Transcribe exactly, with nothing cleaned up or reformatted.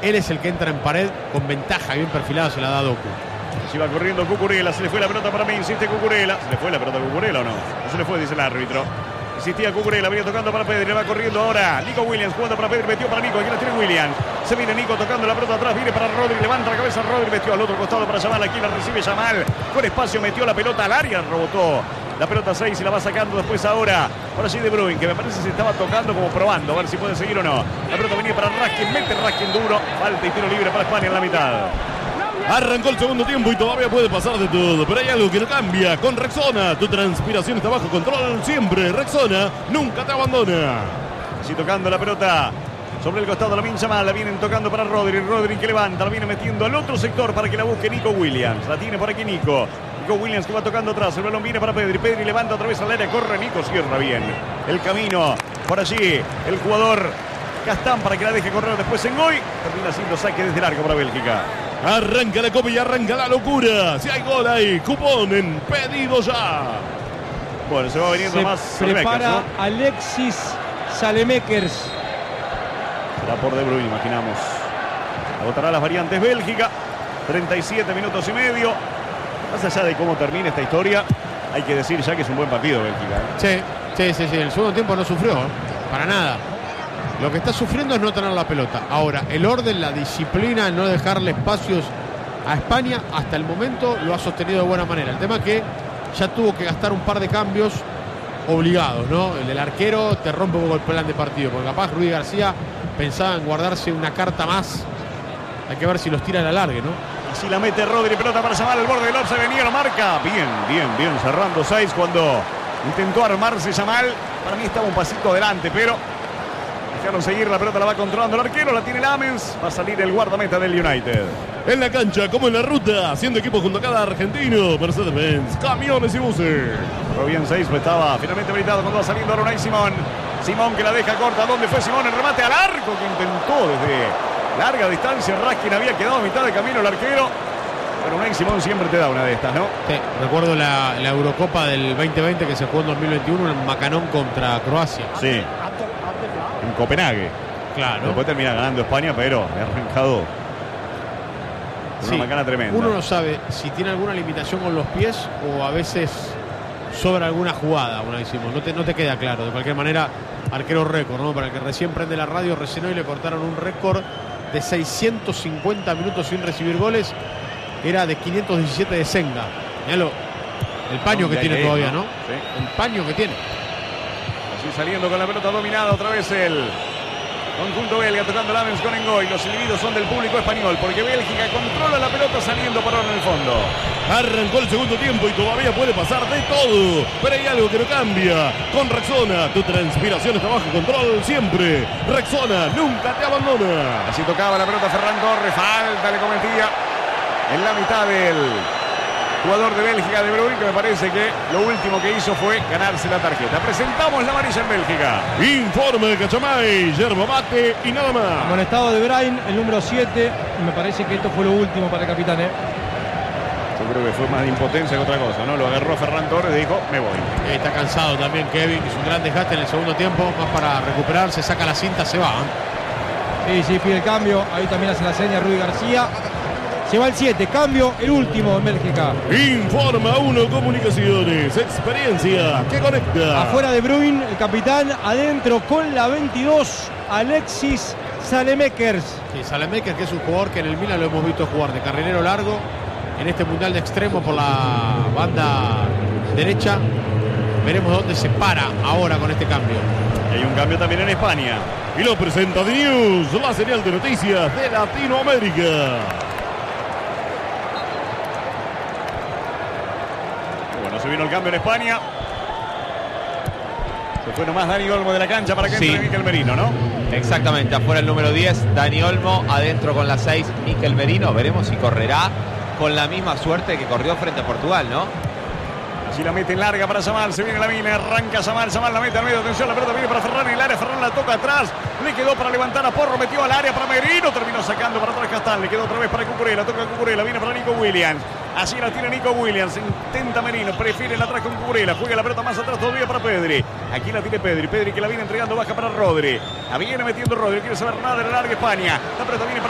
él es el que entra en pared con ventaja, bien perfilado, se la da Doku. Se iba corriendo Cucurella, se le fue la pelota para mí, insiste Cucurella. ¿Se le fue la pelota a Cucurella o no? No se le fue, dice el árbitro. Insistía Cucurella, venía tocando para Pedri, va corriendo ahora Nico Williams, jugando para Pedri, metió para Nico, aquí la tiene Williams. Se viene Nico tocando la pelota atrás, viene para Rodri, levanta la cabeza Rodri, metió al otro costado para Yamal, aquí la recibe Yamal. Con espacio metió la pelota al área, rebotó la pelota seis y la va sacando después ahora por allí De Bruyne, que me parece se estaba tocando como probando, a ver si puede seguir o no. La pelota venía para Raskin, mete Raskin duro, falta y tiro libre para España en la mitad. Arrancó el segundo tiempo y todavía puede pasar de todo, pero hay algo que no cambia. Con Rexona, tu transpiración está bajo control siempre. Rexona nunca te abandona. Así tocando la pelota sobre el costado, la pincha mal, la vienen tocando para Rodri. Rodri que levanta, la viene metiendo al otro sector para que la busque Nico Williams. La tiene por aquí Nico. Nico Williams que va tocando atrás, el balón viene para Pedri. Pedri levanta otra vez al área, corre Nico, cierra bien el camino. Por allí el jugador Castán para que la deje correr después en Goy. Termina siendo saque desde el arco para Bélgica. Arranca la copa y arranca la locura. Si hay gol ahí, cupón en pedido ya. Bueno, se va viniendo se más. Prepara ¿no? Alexis Saelemaekers. Será por De Bruyne, imaginamos. Agotará las variantes Bélgica. treinta y siete minutos y medio. Más allá de cómo termina esta historia, hay que decir ya que es un buen partido Bélgica, ¿eh? Sí, sí, sí, sí. El segundo tiempo no sufrió, ¿eh? Para nada. Lo que está sufriendo es no tener la pelota. Ahora, el orden, la disciplina, no dejarle espacios a España, hasta el momento lo ha sostenido de buena manera. El tema es que ya tuvo que gastar un par de cambios obligados, ¿no? El del arquero te rompe un poco el plan de partido, porque capaz Rui García pensaba en guardarse una carta más. Hay que ver si los tira a la largue, ¿no? Así la mete Rodri, pelota para Yamal, el borde del offside, venía, lo marca. Bien, bien, bien, cerrando seis cuando intentó armarse Yamal. Para mí estaba un pasito adelante, pero dejaron seguir, la pelota la va controlando el arquero, la tiene Lamens, va a salir el guardameta del United. En la cancha, como en la ruta, haciendo equipo junto a cada argentino. Mercedes-Benz, camiones y buses. Pero bien seis, pues estaba finalmente habilitado cuando va saliendo ahora Unai Simón. Simón que la deja corta, ¿dónde fue Simón? El remate al arco que intentó desde larga distancia. Raskin había quedado a mitad de camino el arquero. Pero Unai Simón siempre te da una de estas, ¿no? Sí, recuerdo la, la Eurocopa del veinte veinte que se jugó en dos mil veintiuno en Macanón contra Croacia. Sí. En Copenhague. Claro. Después termina ganando España, pero ha arrancado una Sí, macana tremenda. uno no sabe si tiene alguna limitación con los pies o a veces sobra alguna jugada, una decimos. No te, no te queda claro. De cualquier manera, arquero récord, ¿no? Para el que recién prende la radio, recién hoy le cortaron un récord de seiscientos cincuenta minutos sin recibir goles. Era de quinientos diecisiete de Senga. Míralo, el paño que tiene todavía, ¿no? Sí. El paño que tiene. Así saliendo con la pelota dominada otra vez el conjunto belga, tocando Lamens con Engoy. Los silbidos son del público español porque Bélgica controla la pelota saliendo por ahora en el fondo. Arrancó el segundo tiempo y todavía puede pasar de todo. Pero hay algo que no cambia. Con Rexona, tu transpiración está bajo control siempre. Rexona nunca te abandona. Así tocaba la pelota Ferran Torres, falta le cometía en la mitad del jugador de Bélgica, De Bruyne, que me parece que lo último que hizo fue ganarse la tarjeta. Presentamos la amarilla en Bélgica. Informe Cachamay, yerba mate y nada más. Amonestado De Bruyne, el número siete. Me parece que esto fue lo último para el capitán, ¿eh? Yo creo que fue más de impotencia que otra cosa, ¿no? Lo agarró Ferran Torres y dijo, me voy. Eh, Está cansado también Kevin, hizo un gran desgaste en el segundo tiempo, más para recuperarse, saca la cinta, se va. ¿eh? Sí, sí, pide el cambio. Ahí también hace la seña Rui García. Se va el siete, cambio, el último en Bélgica. Informa uno Comunicaciones, experiencia que conecta. Afuera De Bruyne, el capitán, adentro con la veintidós, Alexis Saelemaekers. Sí, Saelemaekers, que es un jugador que en el Milan lo hemos visto jugar de carrilero largo, en este mundial de extremo por la banda derecha. Veremos dónde se para ahora con este cambio. Y hay un cambio también en España. Y lo presenta The News, la señal de noticias de Latinoamérica. Bueno, se vino el cambio en España. Se fue nomás Dani Olmo de la cancha para que entre Sí. Mikel Merino, ¿no? Exactamente, afuera el número diez, Dani Olmo, adentro con la seis, Mikel Merino. Veremos si correrá con la misma suerte que corrió frente a Portugal, ¿no? Así la mete en larga para Yamal, se viene la mina, arranca Yamal, Yamal la mete al medio, atención, la pelota viene para Ferran en el área, Ferran la toca atrás, le quedó para levantar a Porro, metió al área para Merino, terminó sacando para atrás Castán, le quedó otra vez para Cucurella, toca Cucurella, viene para Nico Williams, así la tiene Nico Williams, intenta Merino, prefiere la atrás con Cucurella, juega la pelota más atrás todavía para Pedri, aquí la tiene Pedri, Pedri que la viene entregando baja para Rodri, la viene metiendo Rodri, quiere saber nada de la larga España, la pelota viene para